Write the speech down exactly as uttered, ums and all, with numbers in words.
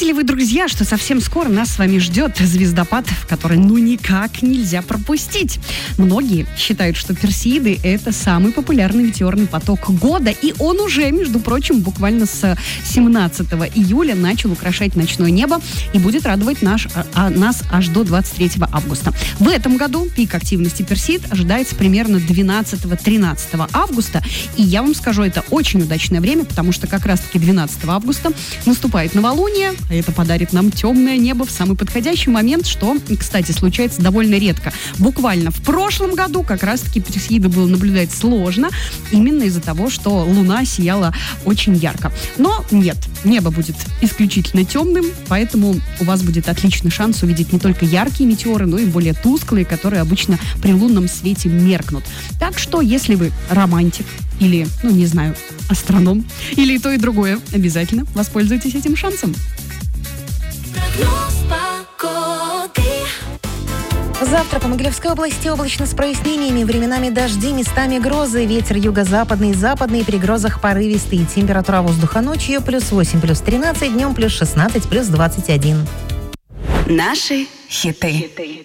ли вы, друзья, что совсем скоро нас с вами ждет звездопад, который ну никак нельзя пропустить? Многие считают, что Персеиды – это самый популярный метеорный поток года, и он уже, между прочим, буквально с семнадцатого июля начал украшать ночное небо и будет радовать наш, а, нас аж до двадцать третьего августа. В этом году пик активности Персеид ожидается примерно двенадцатого-тринадцатого августа, и я вам скажу, это очень удачное время, потому что как раз-таки двенадцатого августа наступает новолуние, а это подарит нам темное небо в самый подходящий момент, что, кстати, случается довольно редко. Буквально в прошлом году как раз-таки Персеиды было наблюдать сложно, именно из-за того, что луна сияла очень ярко. Но нет, небо будет исключительно темным, поэтому у вас будет отличный шанс увидеть не только яркие метеоры, но и более тусклые, которые обычно при лунном свете меркнут. Так что, если вы романтик или, ну, не знаю, астроном, или и то, и другое, обязательно воспользуйтесь этим шансом. Завтра по Могилевской области облачно с прояснениями, временами дожди, местами грозы, ветер юго-западный, западный, при грозах порывистый, температура воздуха ночью плюс восемь, плюс тринадцать, днем плюс шестнадцать, плюс двадцать один. Наши хиты.